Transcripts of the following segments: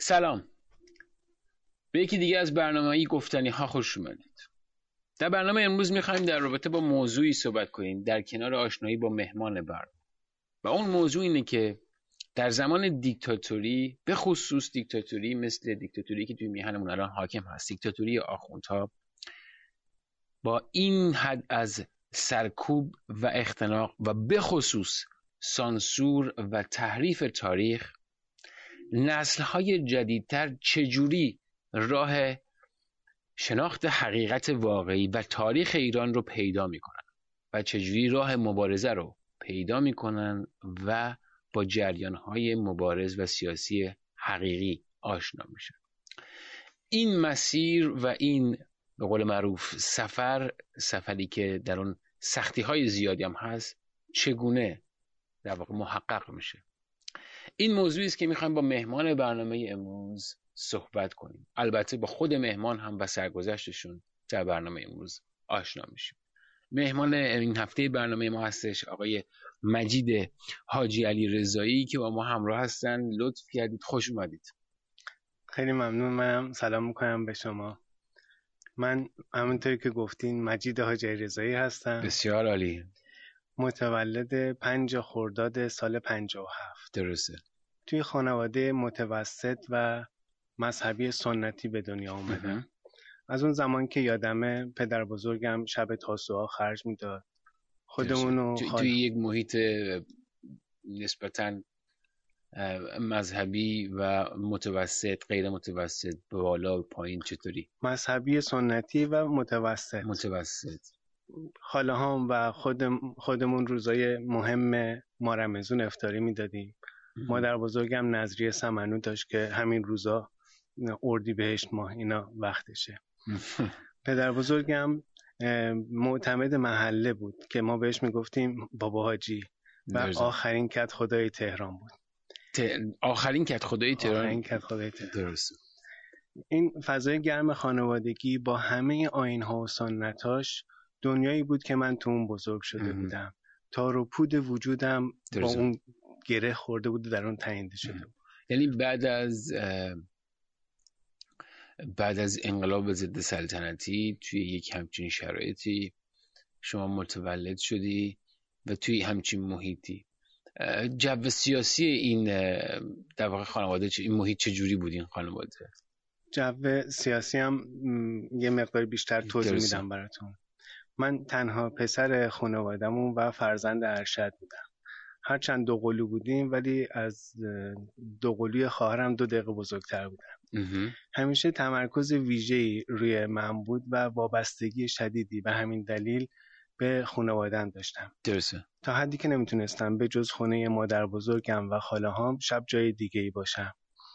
سلام. به یکی دیگه از برنامه‌ای گفتنی ها خوش اومدید. در برنامه امروز می‌خوایم در رابطه با موضوعی صحبت کنیم در کنار آشنایی با مهمان برنامه. و اون موضوع اینه که در زمان دیکتاتوری، به خصوص دیکتاتوری مثل دیکتاتوری که توی میهنمون الان حاکم هست، دیکتاتوری آخوندها، با این حد از سرکوب و اختناق و به خصوص سانسور و تحریف تاریخ، نسل‌های جدیدتر چجوری راه شناخت حقیقت واقعی و تاریخ ایران رو پیدا میکنن و چجوری راه مبارزه رو پیدا میکنن و با جریان‌های مبارز و سیاسی حقیقی آشنا میشن. این مسیر و این به قول معروف سفری که در اون سختی‌های زیادی هم هست، چگونه در واقع محقق میشه؟ این موضوعی است که میخوایم با مهمان برنامه امروز صحبت کنیم. البته با خود مهمان هم و سرگذشتشون در برنامه امروز آشنا میشیم. مهمان این هفته برنامه ما هستش آقای مجید حاجی علی رضایی که با ما همراه هستن. لطف کردید، خوش اومدید. خیلی ممنون. منم سلام میکنم به شما. من همونطوری که گفتین مجید حاجی علی رضایی هستم. بسیار عالی. متولد 5 خرداد سال 57. درسته. توی خانواده متوسط و مذهبی سنتی به دنیا اومدم. از اون زمان که یادمه پدر بزرگم شب تاسوعا خرج میداد. خودمونو توی یک محیط نسبتاً مذهبی و متوسط، غیر متوسط، بالا و پایین چطوری؟ مذهبی سنتی و متوسط. خاله هام و خودمون روزای مهم ما رمضون افطاری میدادیم. مادر بزرگم نظریه سمنو داشت که همین روزا اردیبهشت ماه اینا وقتشه. پدر بزرگم معتمد محله بود که ما بهش میگفتیم بابا حاجی و آخرین کت خدای تهران بود. آخرین کت خدای تهران. درست. این فضای گرم خانوادگی با همه آیین‌ها و سنتاش دنیایی بود که من تو اون بزرگ شده بودم. تار و پود وجودم با اون گره خورده بود، در اون تنیده شده بود. یعنی بعد از انقلاب ضد سلطنتی توی یک همچین شرایطی شما متولد شدی و توی همچین محیطی، جو سیاسی این در واقع خانواده این محیط چجوری بود؟ این خانواده جو سیاسی هم یه مقدار بیشتر توضیح میدم براتون. من تنها پسر خانواده‌مون و فرزند ارشد بودم. هرچند دوقلو بودیم ولی از دوقلوی خواهرم 2 دقیقه بزرگتر بودم. همیشه تمرکز ویژه‌ای روی من بود و وابستگی شدیدی به همین دلیل به خانواده‌ام داشتم. درسته. تا حدی که نمیتونستم به جز خونه مادر بزرگم و خاله هام شب جای دیگه‌ای باشم.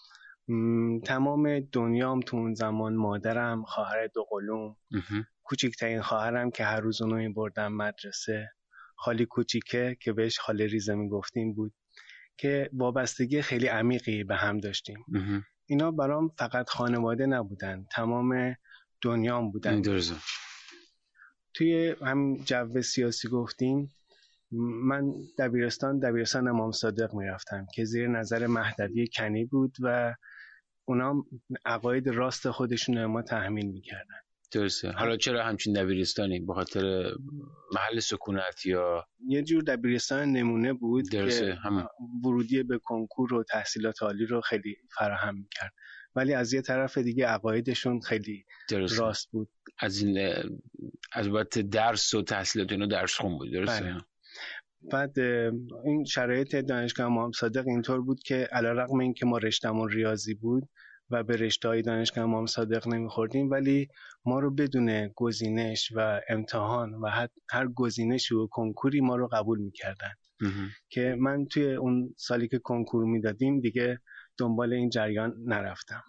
تمام دنیام تو اون زمان مادرم، خواهر دوقلوم، کوچکترین خواهرم که هر روز اونو می‌بردم مدرسه، خالی کوچیکه که بهش خاله ریزه میگفتیم بود که وابستگی خیلی عمیقی به هم داشتیم. اینا برام فقط خانواده نبودن، تمام دنیام بودن. درسته. توی هم جو سیاسی گفتیم، من دبیرستان امام صادق میرفتم که زیر نظر مهدوی کنی بود و اونا عقاید راست خودشون رو ما تحمیل میکردن. درسته. حالا چرا همچین دبیرستانی؟ به خاطر محل سکونت یا یه جور دبیرستان نمونه بود که ورودی به کنکور و تحصیلات عالی رو خیلی فراهم میکرد، ولی از یه طرف دیگه عقایدشون خیلی راست بود. از وقت درس و تحصیلات اینو درس خون بود. درسته. بعد این شرایط دانشگاه امام صادق اینطور بود که علیرغم اینکه ما رشته‌مون ریاضی بود و به رشته‌های دانشگاه امام صادق نمیخوردیم، ولی ما رو بدون گزینش و امتحان و هر گزینشی و کنکوری ما رو قبول میکردن که من توی اون سالی که کنکور میدادیم دیگه دنبال این جریان نرفتم.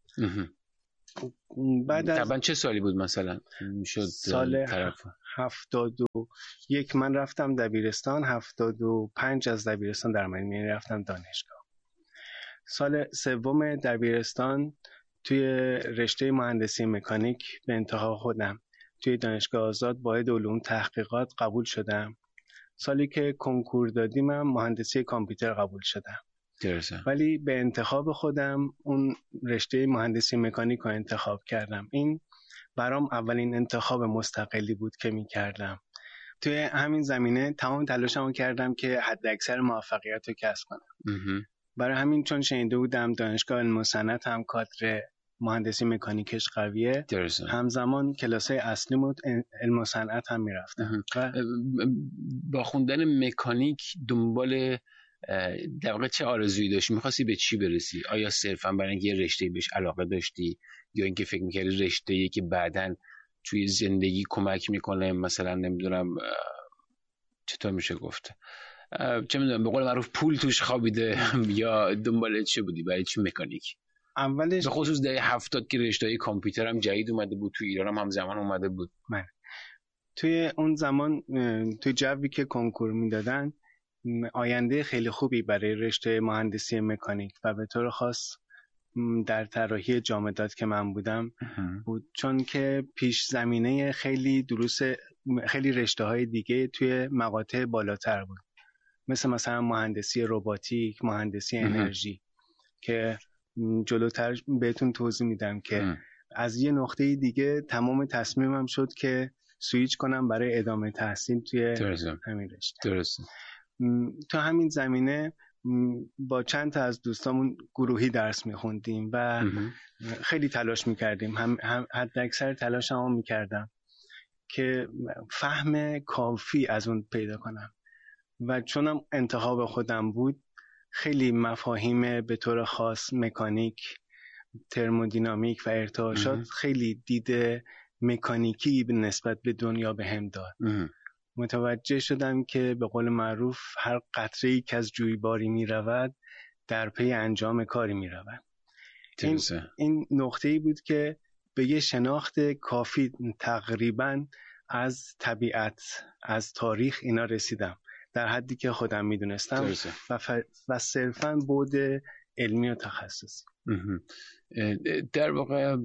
بعد از چه سالی بود مثلا؟ سال 71 من رفتم دبیرستان، 75 از دبیرستان در مدینه رفتم دانشگاه. سال 3 دبیرستان توی رشته مهندسی مکانیک به انتها خودم توی دانشگاه آزاد واحد علوم تحقیقات قبول شدم. سالی که کنکور دادیم مهندسی کامپیوتر قبول شدم. درسته. ولی به انتخاب خودم اون رشته مهندسی مکانیک رو انتخاب کردم. این برام اولین انتخاب مستقلی بود که میکردم. توی همین زمینه تمام تلاشمو کردم که حد اکثر موفقیت رو کسب کنم. برای همین چون شنیده بودم دانشگاه علم و صنعت هم کادر مهندسی مکانیکش قویه، درسته. همزمان کلاسای اصلی بود علم و صنعت هم میرفتم. با خوندن مکانیک دنبال در واقع چه آرزویی داشتی؟ می‌خواستی به چی برسی؟ آیا صرفاً برای اینکه یه رشته‌ای بهش علاقه داشتی یا اینکه فکر می‌کردی رشته‌ای که بعداً توی زندگی کمک میکنه، مثلا نمیدونم چطور میشه گفت، چه میدونم به قول معروف پول توش خوابیده یا دنبال چه بودی؟ برای چی مکانیک؟ اولش به خصوص دهه 70 که رشته‌های کامپیوتر هم جدید اومده بود، توی ایران هم زمان اومده بود. من توی اون زمان توی جوی که کنکور میدادن آینده خیلی خوبی برای رشته مهندسی مکانیک و به طور خاص در طراحی جامدات که من بودم بود، چون که پیش زمینه خیلی خیلی رشته های دیگه توی مقاطع بالاتر بود، مثلا مهندسی رباتیک، مهندسی انرژی که جلوتر بهتون توضیح میدم که از یه نقطه دیگه تمام تصمیمم شد که سویچ کنم برای ادامه تحصیل توی همین رشته. درسته. تو همین زمینه با چند تا از دوستامون گروهی درس میخوندیم و خیلی تلاش میکردیم، حد اکثر تلاشمو میکردم که فهم کافی از اون پیدا کنم و چونم انتخاب خودم بود خیلی مفاهیم به طور خاص مکانیک، ترمودینامیک و ارتعاشات خیلی دید مکانیکی نسبت به دنیا بهم داد. متوجه شدم که به قول معروف هر قطره‌ای که از جویباری می رود در پی انجام کاری می رود. این نقطه‌ای بود که به یه شناخت کافی تقریباً از طبیعت، از تاریخ اینا رسیدم در حدی که خودم می دونستم و صرفاً بعد علمی و تخصصی. در واقع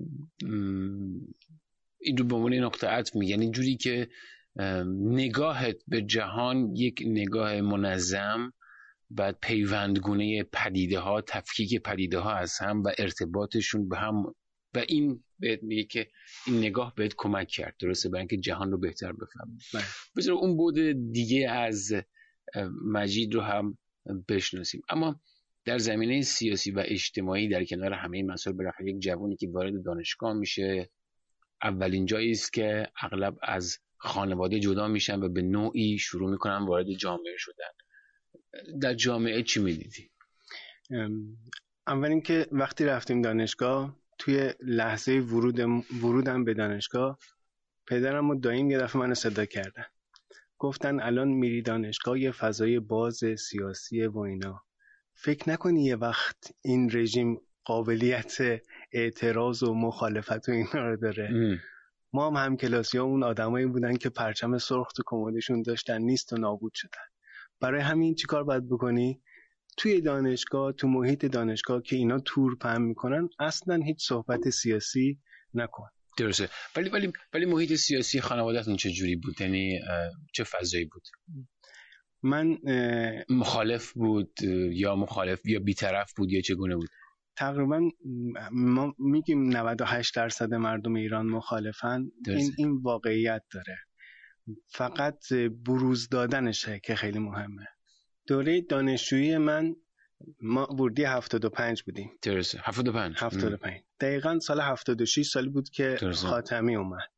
این رو به عنوان نقطه عطف میگن، اینجوری که نگاهت به جهان یک نگاه منظم، بعد پیوندگونه پدیده ها، تفکیک پدیده ها از هم و ارتباطشون به هم، و این بهت میگه که این نگاه بهت کمک کرد درسته برای اینکه جهان رو بهتر بفهمی. بذار اون بود دیگه از مجید رو هم بشناسیم. اما در زمینه سیاسی و اجتماعی در کنار همه این مسائل، بالاخره یک جوانی که وارد دانشگاه میشه اولین جایی است که اغلب از خانواده جدا میشن و به نوعی شروع میکنن وارد جامعه شدن. در جامعه چی میدیدی؟ اول اینکه وقتی رفتیم دانشگاه، توی لحظه ورودم به دانشگاه پدرم و داییم یه دفعه منو صدا کردن، گفتن الان میری دانشگاه، یه فضای باز سیاسیه و اینا، فکر نکنی یه وقت این رژیم قابلیت اعتراض و مخالفت و اینا رو داره. ما هم کلاسی‌ها اون آدمایی بودن که پرچم سرخ تو کمدشون داشتن، نیست و نابود شدن. برای همین چیکار باید بکنی؟ توی دانشگاه، تو محیط دانشگاه که اینا تور پهن میکنن، اصلا هیچ صحبت سیاسی نکن. درسته. ولی محیط سیاسی خانواده‌تون چه جوری بود؟ یعنی چه فضایی بود؟ من مخالف بود یا مخالف یا بی‌طرف بود یا چگونه بود؟ تقریبا ما میگیم 98% مردم ایران مخالفن. این واقعیت داره، فقط بروز دادنشه که خیلی مهمه. دوره دانشجویی ما ورودی 75 بودیم. درسته. 75 دقیقاً سال 76 سالی بود که خاتمی اومد.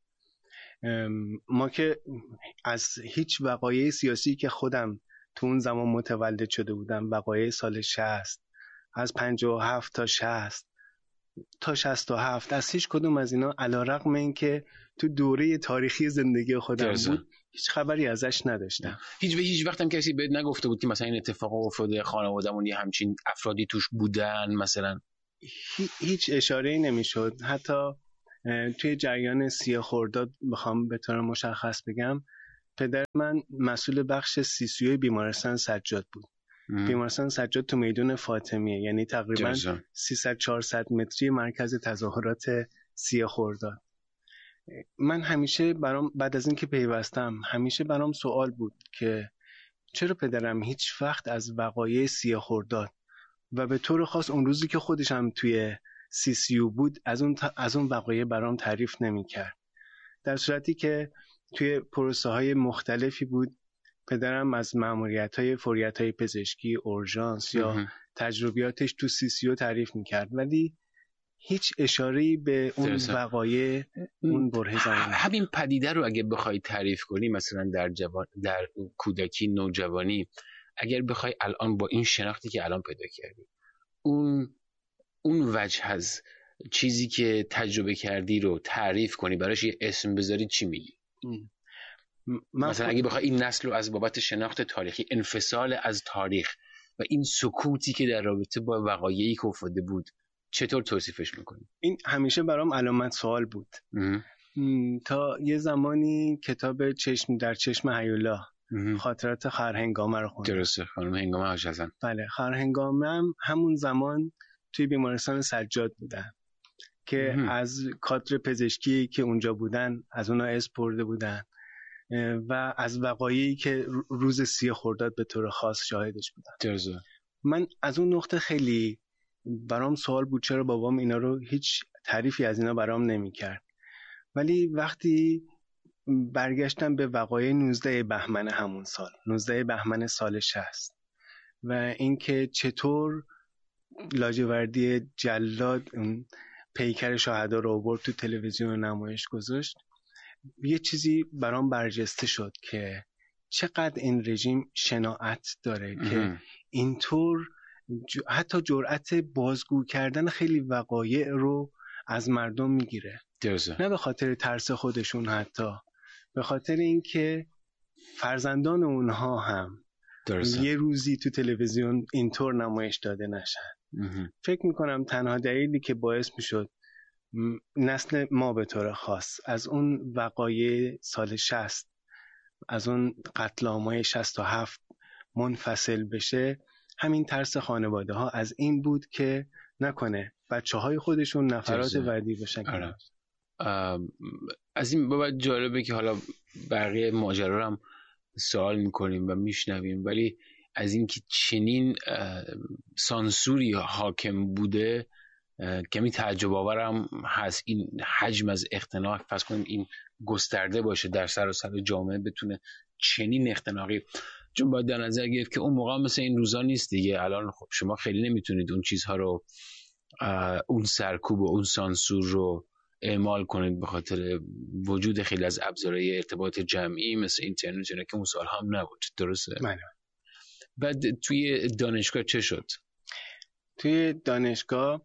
ما که از هیچ وقایع سیاسی که خودم تو اون زمان متولد شده بودم، وقایع سال 60، از 57 تا 60 تا 67، از هیچ کدوم از اینا علیرغم این که تو دوره تاریخی زندگی خودم بود هیچ خبری ازش نداشتم. هیچ وقت هم کسی بهت نگفته بود که مثلا این اتفاق افتاده، خانواده‌مون یه همچین افرادی توش بودن مثلا؟ هیچ اشاره‌ای نمیشد. حتی توی جریان 30 خرداد بخوام به طور مشخص بگم، پدر من مسئول بخش CCU بیمارستان سجاد بود. بیمارستان سجاد تو میدون فاطمیه، یعنی تقریبا 300-400 متری مرکز تظاهرات 30 خرداد. من همیشه بعد از اینکه پیوستم همیشه برام سوال بود که چرا پدرم هیچ وقت از وقایع 30 خرداد و به طور خاص اون روزی که خودش هم توی CCU بود از اون وقایع برام تعریف نمی‌کرد، در صورتی که توی پروسه های مختلفی بود. پدرم از مأموریت‌های فوریت‌های پزشکی، اورژانس یا تجربیاتش تو CCU تعریف می‌کرد، ولی هیچ اشاره‌ای به اون وقایع اون بره زمانی. همین پدیده رو اگه بخوای تعریف کنی، مثلا در کودکی، نوجوانی، اگر بخوای الان با این شناختی که الان پیدا کردی اون وجه از چیزی که تجربه کردی رو تعریف کنی، براش یه اسم بذاری، چی میگی؟ مثلا اگه بخوای این نسل رو از بابت شناخت تاریخی، انفصال از تاریخ و این سکوتی که در رابطه با وقایعی که افتاده بود، چطور توصیفش میکنی؟ این همیشه برام علامت سوال بود. تا یه زمانی کتاب چشم در چشم هیولا، خاطرات خرهنگامه رو خوندم. درسته، خانم هنگامه هاشزن. بله، خرهنگامه همون زمان توی بیمارستان سجاد بودن که از کادر پزشکی که اونجا بودن از اونا اسپرده بودن و از وقایعی که روز 30 خرداد به طور خاص شاهدش بودن. درسته. من از اون نقطه خیلی برام سوال بود چرا بابام اینا رو هیچ تعریفی از اینا برام نمی‌کرد. ولی وقتی برگشتم به وقایع 19 بهمن همون سال، 19 بهمن سال 60 و اینکه چطور لاجوردی جلاد اون پیکر شهدا رو آورد تو تلویزیون نمایش گذاشت، یه چیزی برام برجسته شد که چقدر این رژیم شناعت داره که اینطور حتی جرأت بازگو کردن خیلی وقایع رو از مردم میگیره. نه به خاطر ترس خودشون، حتی به خاطر اینکه فرزندان اونها هم یه روزی تو تلویزیون اینطور نمایش داده نشن. فکر میکنم تنها دلیلی که باعث میشد نسل ما به طور خاص از اون وقایع سال 60، از اون قتل عام‌های 67 منفصل بشه، همین ترس خانواده ها از این بود که نکنه بچه های خودشون نفرات وردی بشن. از این بابت جالبه که حالا بقیه ماجرا رو هم سوال میکنیم و میشنویم، ولی از این که چنین سانسوری حاکم بوده کمی تعجب آورم هست. این حجم از اختناق، فرض کنیم این گسترده باشه در سراسر جامعه، بتونه چنین اختناقی، چون باید در نظر گرفت که اون موقع مثل این روزا نیست دیگه. الان خب شما خیلی نمیتونید اون چیزها رو، اون سرکوب و اون سانسور رو اعمال کنید به خاطر وجود خیلی از ابزارهای ارتباط جمعی مثل اینترنت که اون سال هم نبود. درسته؟ بعد توی دانشگاه چه شد؟ توی دانشگاه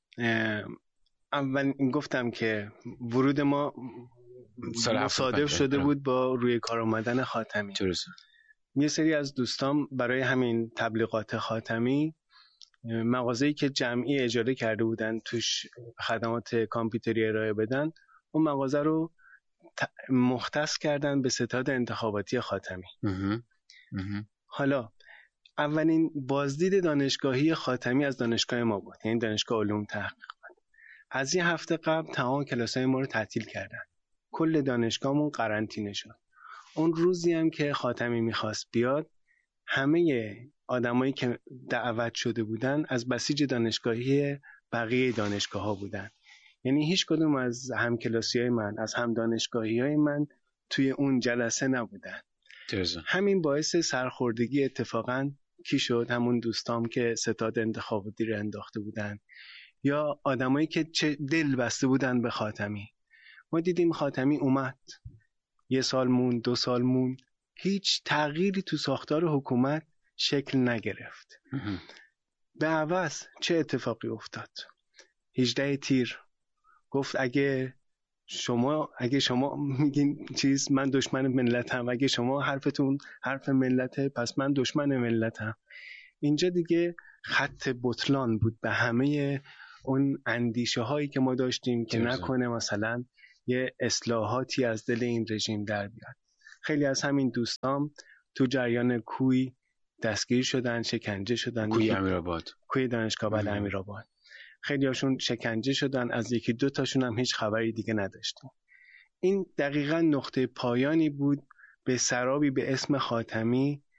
اول گفتم که ورود ما مصادف شده بود با روی کار آمدن خاتمی. درسته. یه سری از دوستام برای همین تبلیغات خاتمی مغازه‌ای که جمعی اجاره کرده بودن توش خدمات کامپیوتری ارائه بدن، اون مغازه رو مختص کردن به ستاد انتخاباتی خاتمی. حالا اولین بازدید دانشگاهی خاتمی از دانشگاه ما بود، یعنی دانشگاه علوم تحقیق. از یه هفته قبل تمام کلاسای ما رو تعطیل کردن، کل دانشگاهمون قرنطینه شد. اون روزی هم که خاتمی میخواست بیاد، همه آدمایی که دعوت شده بودن از بسیج دانشگاهی بقیه دانشگاه ها بودن، یعنی هیچ کدوم از همکلاسیای من، از هم دانشگاهی های من توی اون جلسه نبودن. همین باعث سرخوردگی اتفاقاً کی شد؟ همون دوستام که ستاد انتخاباتی رو انداخته بودن یا آدمایی که چه دل بسته بودن به خاتمی. ما دیدیم خاتمی اومد، 1 سال موند، 2 سال موند، هیچ تغییری تو ساختار حکومت شکل نگرفت. به عوض چه اتفاقی افتاد؟ 18 تیر گفت اگه شما میگین چیز، من دشمن ملتم، اگه شما حرفتون حرف ملته، پس من دشمن ملتم. اینجا دیگه خط بطلان بود به همه اون اندیشه هایی که ما داشتیم که نکنه مثلا یه اصلاحاتی از دل این رژیم در بیاد. خیلی از همین دوستام تو جریان کوی دستگیر شدن، شکنجه شدن. کوی امیرآباد، کوی دانشگاه بله امیرآباد، خیلی هاشون شکنجه شدن، از 1-2 تاشون هم هیچ خبری دیگه نداشتیم. این دقیقاً نقطه پایانی بود به سرابی به اسم خاتمی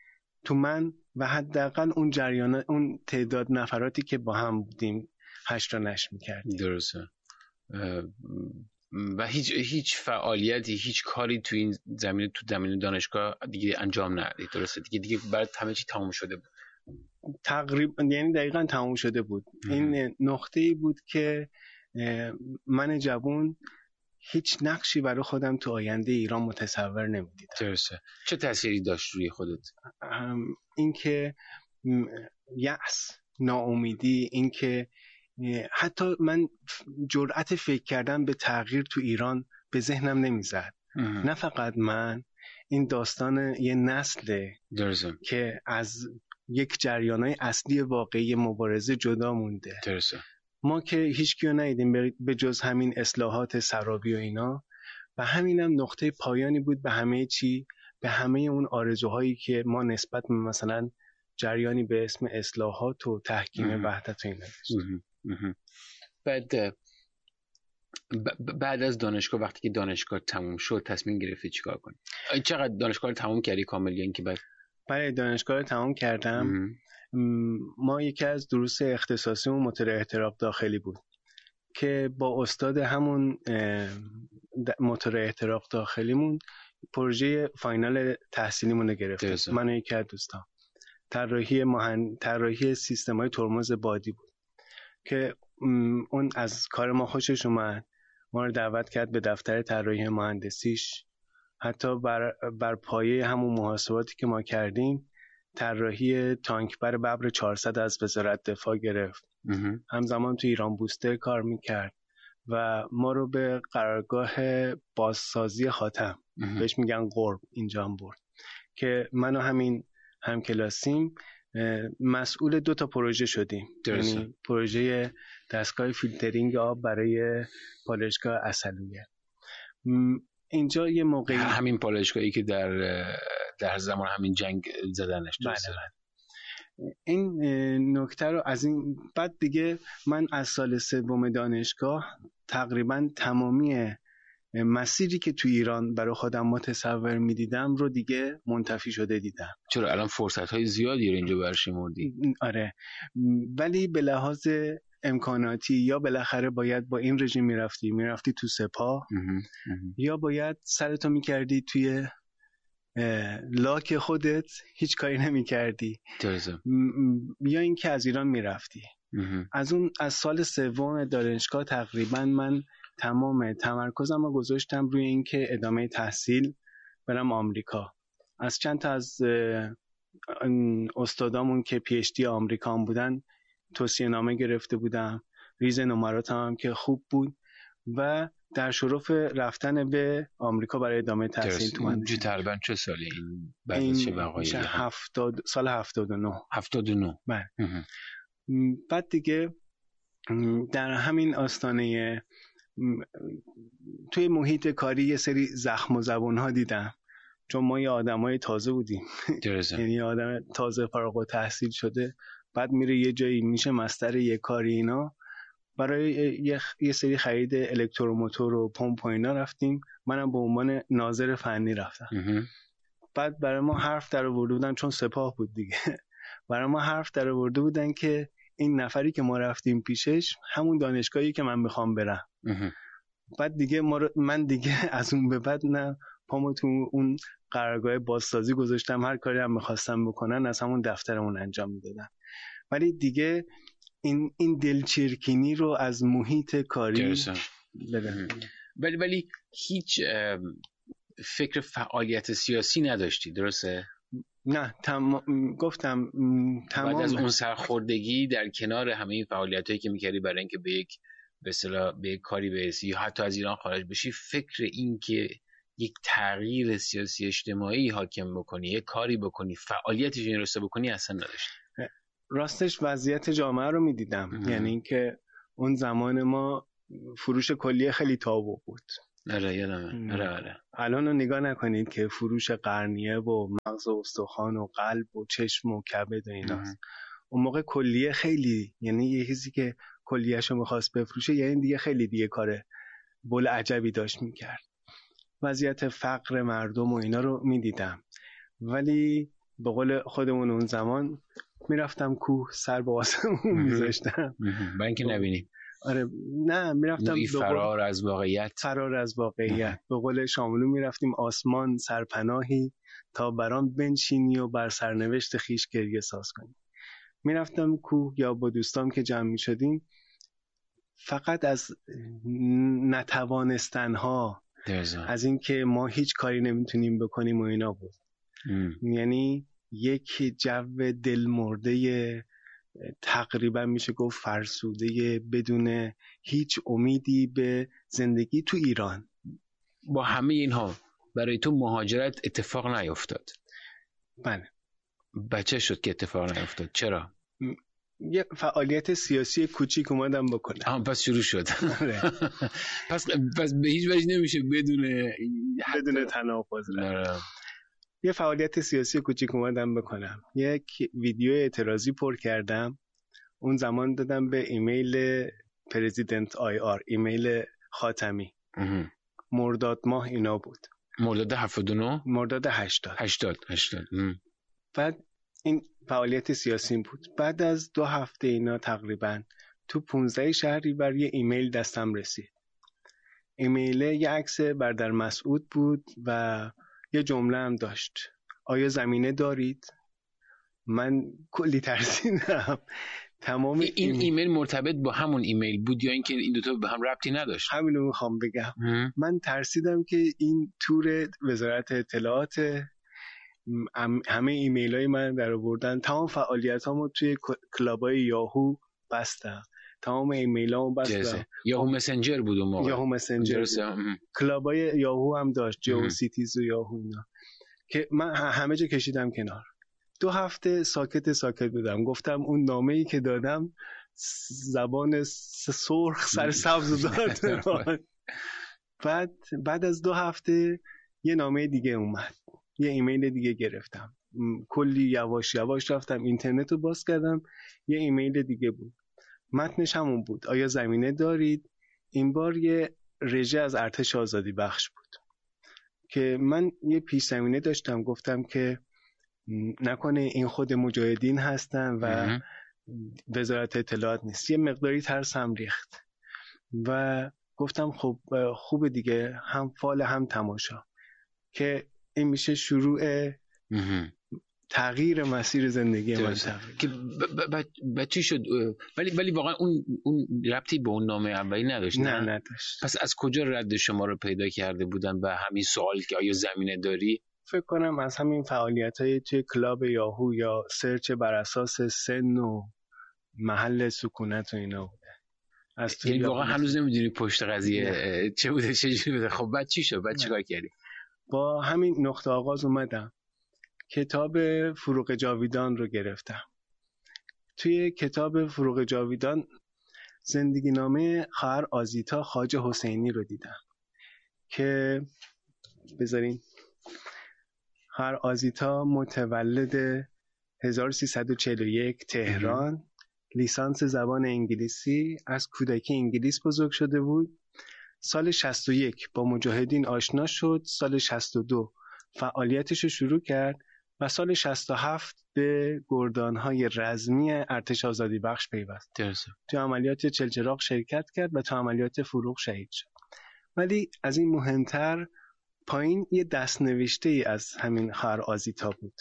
تو من و حداقل اون جریان، اون تعداد نفراتی که با هم بودیم 8 را نشر می‌کردیم. درسته. و هیچ فعالیتی، هیچ کاری تو این زمینه، تو زمینه دانشگاه دیگه انجام ندادید؟ درسته دیگه برای همه چی تموم شده بود تقریبا، یعنی دقیقاً تموم شده بود. این نقطه‌ای بود که من جوان هیچ نقشی برای خودم تو آینده ایران متصور نمی‌دیدم. درسته. چه تأثیری داشت روی خودت؟ اینکه یأس، ناامیدی، اینکه حتی من جرأت فکر کردن به تغییر تو ایران به ذهنم نمیزد. نه فقط من، این داستان یه نسل که از یک جریانای اصلی واقعی مبارزه جدا مونده. درسته. ما که هیچ کیو ندیدیم به جز همین اصلاحات سرابی و اینا، و همینم نقطه پایانی بود به همه چی، به همه اون آرزوهایی که ما نسبت به مثلا جریانی به اسم اصلاحات و تحکیم وحدت و اینا داشتیم. بعد از دانشگاه، وقتی که دانشگاه تموم شد، تصمیم گرفتی چیکار کنی؟ چقدر دانشگاه رو تموم کردی کامل، یا اینکه بعد؟ برای دانشگاه رو تموم کردم. ما یکی از دروس اختصاصیمون موتور احتراق داخلی بود که با استاد همون موتور احتراق داخلیمون پروژه فاینال تحصیلیمون رو گرفتیم. من و یکی از دوستان طراحی سیستم‌های ترمز بادی بود که اون از کار ما خوشش اومد، ما رو دعوت کرد به دفتر طراحی مهندسیش. حتی بر پایه همون محاسباتی که ما کردیم طراحی تانکبر ببر 400 از وزارت دفاع گرفت. همزمان تو ایران بوستر کار میکرد و ما رو به قرارگاه بازسازی خاتم، بهش میگن قرب، اینجا هم برد که من و همین همکلاسیم مسئول 2 تا پروژه شدیم. یعنی پروژه دستگاه فیلترینگ آب برای پالایشگاه عسلویه. اینجا یه موقعی همین پالایشگاهی که در زمان همین جنگ زدنش. این نکته رو از این بعد دیگه من از سال 3 دانشگاه تقریبا تمامی مسیری که تو ایران برای خودم متصور میدیدم رو دیگه منتفی شده دیدم. چرا الان فرصت‌های زیادی رو اینجا برشمردی؟ آره، ولی به لحاظ امکاناتی یا بالاخره باید با این رژیم میرفتی تو سپاه، یا باید سرتو میکردی توی لاک خودت، هیچ کاری نمیکردی، یا اینکه از ایران میرفتی. از سال 3 دانشگاه تقریبا من تمام تمرکزم رو گذاشتم روی اینکه ادامه تحصیل برم آمریکا. از چند تا از استادامون که پی اچ دی آمریکا هم بودن توصیه نامه گرفته بودم، ریز نمراتم هم که خوب بود و در شرف رفتن به آمریکا برای ادامه تحصیل تو من. تقریبا چه سالی این؟ بعد از چه وقایعی؟ سال 79. 79. بله. بعد دیگه در همین آستانه توی محیط کاری یه سری زخم و زبون‌ها دیدم، چون ما یه آدمای تازه بودیم. یعنی آدم تازه فارغ التحصیل شده، بعد میره یه جایی میشه مستر یه کاری اینا. برای یه سری خرید الکتروموتور و پمپ و اینا رفتیم. منم به عنوان ناظر فنی رفتم. بعد برای ما حرف در آورده بودن، چون سپاه بود دیگه، برای ما حرف در آورده بودن که این نفری که ما رفتیم پیشش همون دانشگاهی که من میخوام برم. بعد دیگه من دیگه از اون به بعد نه پامو تو اون قرارگاه بازسازی گذاشتم، هر کاری هم میخواستم بکنن از همون دفترمون انجام میدادم. ولی دیگه این دلچرکینی رو از محیط کاری بدم. ولی هیچ فکر فعالیت سیاسی نداشتی، درسته؟ نه، گفتم تمام. بعد از اون سرخوردگی در کنار همه این فعالیتایی که میکردی برای اینکه به یک کاری برسی یا حتی از ایران خارج بشی، فکر این که یک تغییر سیاسی اجتماعی حاکم بکنی، یک کاری بکنی، فعالیتش این رسته بکنی اصلا نداشتی؟ راستش وضعیت جامعه رو میدیدم. یعنی اینکه اون زمان ما فروش کلیه خیلی تابو بود. آره یادمه. آره. الان رو نگاه نکنید که فروش قرنیه و مغز و استخوان و قلب و چشم و کبد و ایناست. اون موقع کلیه خیلی، یعنی یه کسی که کلیه‌شو می‌خواست بفروشه یعنی دیگه خیلی دیگه کاره بول عجبی داشت می‌کرد. وضعیت فقر مردم و اینا رو می‌دیدم، ولی به قول خودمون اون زمان میرفتم کوه، سر به آسمون میذاشتم برای اینکه نبینیم. آره نه، میرفتم فرار از واقعیت. به قول شاملو میرفتیم آسمان سرپناهی، تا برام بنشینی و بر سرنوشت خیش گریه ساز کنی. میرفتم کوه یا با دوستام که جمع میشدیم، فقط از نتوانستنها، از این که ما هیچ کاری نمیتونیم بکنیم و اینا بود. یعنی یک جو دلمرده، تقریبا میشه گفت فرسوده، بدون هیچ امیدی به زندگی تو ایران. با همه اینها برای تو مهاجرت اتفاق نیفتاد؟ بله. بچه شد که اتفاق نیفتاد. چرا؟ یه فعالیت سیاسی کوچیک اومدم بکنم. پس شروع شد. پس به هیچ وجه نمیشه بدون تناقض. یه فعالیت سیاسی کوچیک اومدم بکنم. یک ویدیو اعتراضی پر کردم. اون زمان دادم به ایمیل پرزیدنت IR، ایمیل خاتمی. مرداد ماه اینا بود. مرداد 79؟ مرداد 80. بعد این فعالیت سیاسی بود. بعد از 2 هفته اینا تقریبا تو 15 شهریور یه ایمیل دستم رسید. ایمیل یه عکس برادر مسعود بود و یه جمله هم داشت: آیا زمینه دارید؟ من کلی ترسیدم. تمام این ایمیل مرتبط با همون ایمیل بود یا اینکه این دوتا به هم ربطی نداشت؟ همینو میخوام بگم. من ترسیدم که این تور وزارت اطلاعات، همه ایمیل های من در آوردن، تمام فعالیت هامو توی کلابای یاهو بستم، تمام ایمیل هامو بستم. یاهو مسنجر بود اون موقع. یاهو مسنجر. کلابای یاهو هم داشت، جیو سیتیز و یاهو اینا، که من همه جا کشیدم کنار. 2 هفته ساکت بودم. گفتم اون نامه‌ای که دادم زبان سرخ سر سبز داد. بعد از 2 هفته یه نامه دیگه اومد، یه ایمیل دیگه گرفتم. کلی یواش رفتم اینترنت رو باز کردم، یه ایمیل دیگه بود. متنش همون بود: آیا زمینه دارید؟ این بار یه رژه از ارتش آزادی بخش بود که من یه پیش زمینه داشتم. گفتم که نکنه این خود مجاهدین هستن و وزارت اطلاعات نیست. یه مقداری ترسم ریخت و گفتم خب خوبه دیگه، هم فال هم تماشا، که این میشه شروع تغییر مسیر زندگی من. که چی شد؟ ولی واقعا اون ربطی به اون نامه اولی نداشت. نه نداشت. پس از کجا رد شما رو پیدا کرده بودن و همین سوال که آیا زمینه داری؟ فکر کنم از همین فعالیت‌های توی کلاب یاهو یا سرچ بر اساس سن و محل سکونت و اینا بوده. یعنی واقعا هنوز نمیدونی پشت قضیه چه بوده، چجوری بوده. خب بعد چی شد؟ بعد چیکار کردی؟ با همین نقطه آغاز اومدم کتاب فروغ جاویدان رو گرفتم. توی کتاب فروغ جاویدان زندگی نامه خواهر آزیتا خواجه حسینی رو دیدم که بذارین. خواهر آزیتا متولد 1341 تهران، لیسانس زبان انگلیسی، از کودکی انگلیس بزرگ شده بود. سال 61 با مجاهدین آشنا شد. سال 62 فعالیتش رو شروع کرد و سال 67 به گردانهای رزمی ارتش آزادی بخش پیوست. تو عملیات چلچراغ شرکت کرد و تو عملیات فروغ شهید شد. ولی از این مهمتر پایین یه دستنوشته ای از همین خواهر آزیتا بود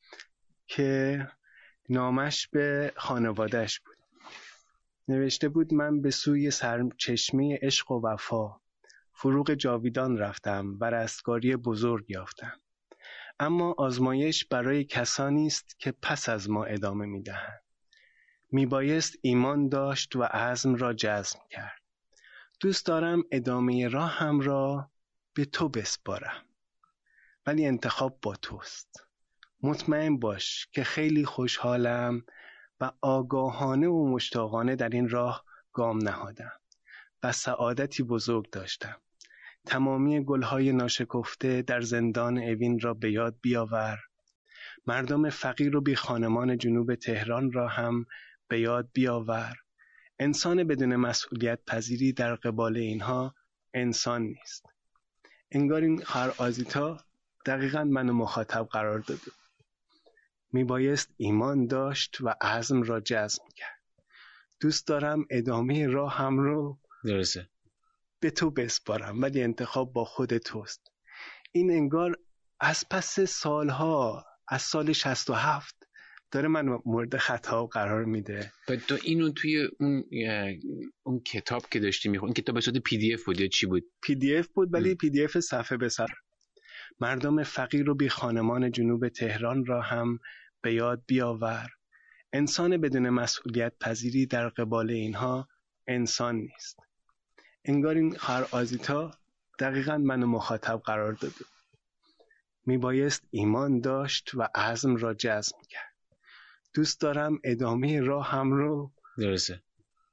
که نامش به خانوادهش بود. نوشته بود: من به سوی سرچشمه عشق و وفا فروغ جاویدان رفتم و رستگاری بزرگ یافتم. اما آزمایش برای کسانی است که پس از ما ادامه می‌دهند. میبایست ایمان داشت و عزم را جزم کرد. دوست دارم ادامه راهم را به تو بسپارم، ولی انتخاب با توست. مطمئن باش که خیلی خوشحالم و آگاهانه و مشتاقانه در این راه گام نهادم و سعادتی بزرگ داشتم. تمامی گلهای ناشکفته در زندان اوین را به یاد بیاور. مردم فقیر و بی خانمان جنوب تهران را هم به یاد بیاور. انسان بدون مسئولیت پذیری در قبال اینها انسان نیست. انگار این خواهر آزیتا دقیقاً منو مخاطب قرار داده. میبایست ایمان داشت و عزم را جزم کرد. دوست دارم ادامه راهم رو درسته به تو بسپارم، ولی انتخاب با خود توست. این انگار از پس سالها، از سال 67 داره من مورد خطاب قرار میده. و تو اینو توی اون کتاب که داشتی میخون، این کتاب به صورت PDF بود یا چی بود؟ PDF بود، ولی PDF صفحه به صفحه. مردم فقیر و بی خانمان جنوب تهران را هم به یاد بیاور. انسان بدون مسئولیت پذیری در قبال اینها انسان نیست. انگار این خواهر آزیتا دقیقاً منو مخاطب قرار داده. میبایست ایمان داشت و عزم را جزم کرد. دوست دارم ادامه راهم رو درسته